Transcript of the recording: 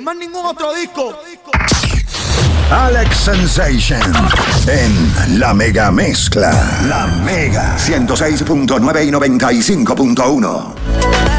más ningún otro disco. Alex Sensation en La Mega Mezcla. La Mega 106.9 y 95.1.